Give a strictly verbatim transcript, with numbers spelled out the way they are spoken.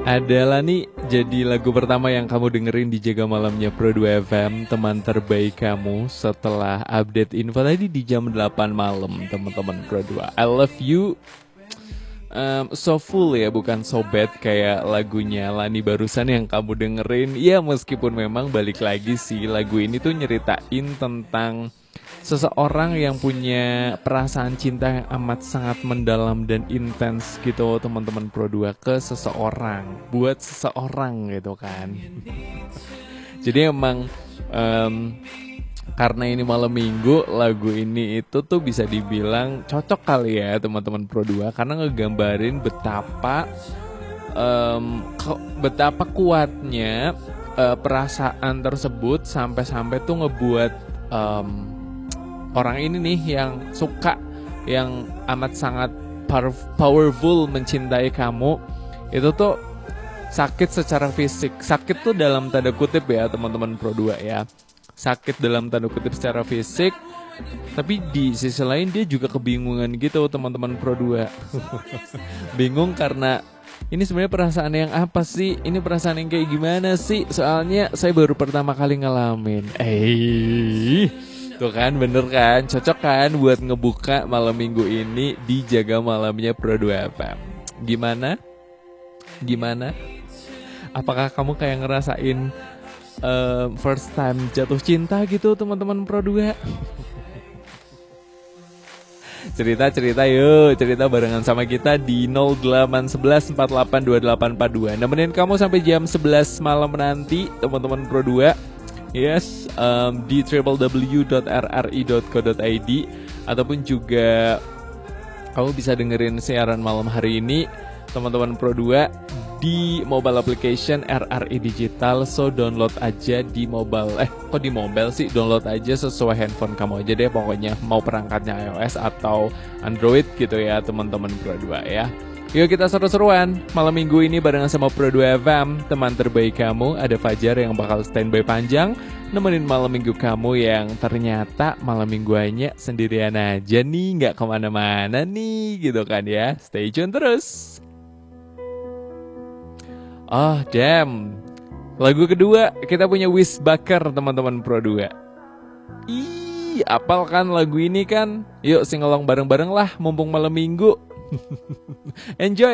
Adalah nih jadi lagu pertama yang kamu dengerin di Jaga Malamnya Pro dua F M, teman terbaik kamu setelah update info tadi di jam delapan malam, teman-teman Pro dua. I love you. Um, so full ya, bukan so bad kayak lagunya Lani barusan yang kamu dengerin. Ya meskipun memang balik lagi sih, lagu ini tuh nyeritain tentang seseorang yang punya perasaan cinta yang amat sangat mendalam dan intens gitu, teman-teman Pro dua, ke seseorang, buat seseorang gitu kan. Jadi emang um, karena ini malam minggu, lagu ini itu tuh bisa dibilang cocok kali ya teman-teman Pro dua, karena ngegambarin betapa um, betapa kuatnya uh, perasaan tersebut sampai-sampai tuh ngebuat um, orang ini nih yang suka, yang amat sangat powerful mencintai kamu, itu tuh sakit secara fisik. Sakit tuh dalam tanda kutip ya teman-teman Pro dua ya. Sakit dalam tanda kutip secara fisik, tapi di sisi lain dia juga kebingungan gitu teman-teman Pro dua. Bingung karena ini sebenarnya perasaan yang apa sih? Ini perasaan yang kayak gimana sih? Soalnya saya baru pertama kali ngalamin. Eh, tuh kan, bener kan? Cocok kan buat ngebuka malam minggu ini di Jaga Malamnya Pro dua F M. Gimana? Gimana? Apakah kamu kayak ngerasain uh, first time jatuh cinta gitu teman-teman Pro dua? Cerita-cerita yuk, cerita barengan sama kita di nol delapan satu satu empat delapan dua delapan empat dua. Nemenin kamu sampai jam sebelas malam nanti teman-teman Pro dua. Yes, um, di w w w dot r r i dot co dot i d, ataupun juga kamu bisa dengerin siaran malam hari ini teman-teman Pro dua di mobile application R R I Digital. So download aja di mobile, eh kok di mobile sih, download aja sesuai handphone kamu aja deh pokoknya, mau perangkatnya iOS atau Android gitu ya teman-teman Pro dua ya. Yuk kita seru-seruan malam minggu ini barengan sama Pro dua F M, teman terbaik kamu. Ada Fajar yang bakal standby panjang nemenin malam minggu kamu yang ternyata malam mingguannya sendirian aja nih, nggak kemana-mana nih gitu kan ya. Stay tune terus. Oh damn, lagu kedua kita punya Wisbaker teman-teman Pro dua. Ih, apal kan lagu ini kan? Yuk singelong bareng-bareng lah mumpung malam minggu. Enjoy.